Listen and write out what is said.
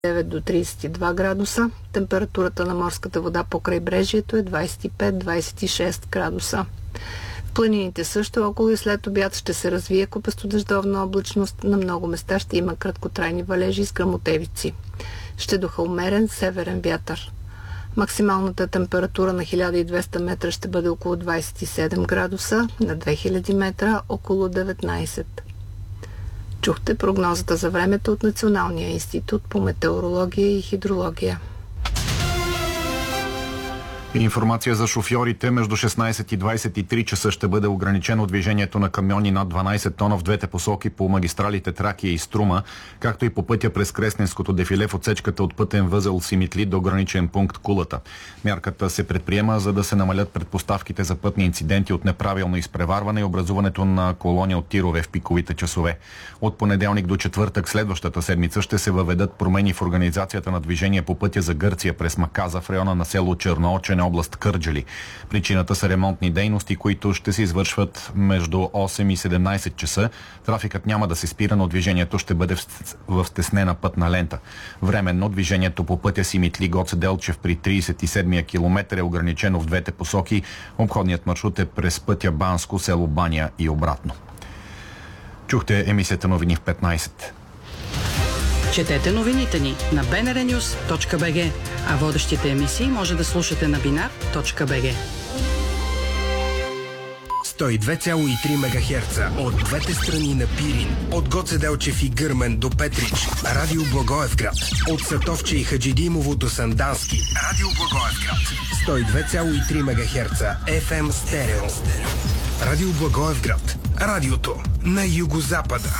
9 до 32 градуса. Температурата на морската вода по крайбрежието е 25-26 градуса. В планините също около и след обяд ще се развие купестодъждовна облачност. На много места ще има краткотрайни валежи с гръмотевици. Ще духа умерен северен вятър. Максималната температура на 1200 метра ще бъде около 27 градуса, на 2000 метра около 19. Чухте прогнозата за времето от Националния институт по метеорология и хидрология. Информация за шофьорите. Между 16 и 23 часа ще бъде ограничено движението на камиони над 12 тона в двете посоки по магистралите Тракия и Струма, както и по пътя през Кресненското дефиле в отсечката от пътен възел Симитли до граничен пункт Кулата. Мярката се предприема, за да се намалят предпоставките за пътни инциденти от неправилно изпреварване и образуването на колония от тирове в пиковите часове. От понеделник до четвъртък следващата седмица ще се въведат промени в организацията на движение по пътя за Гърция през Маказа в района на село Черноочене, област Кърджали. Причината са ремонтни дейности, които ще се извършват между 8 и 17 часа. Трафикът няма да се спира, но движението ще бъде в стеснена пътна лента. Временно движението по пътя Симитли Гоце Делчев при 37-я километър е ограничено в двете посоки. Обходният маршрут е през пътя Банско, село Баня и обратно. Чухте емисията новини в 15. Четете новините ни на bnrnews.bg, а водещите емисии може да слушате на binar.bg. 102,3 МГц от двете страни на Пирин, от Гоце Делчев и Гърмен до Петрич, Радио Благоевград, от Сатовче и Хаджидимово до Сандански, Радио Благоевград, 102,3 МГц FM стерео. Радио Благоевград, радиото на югозапада.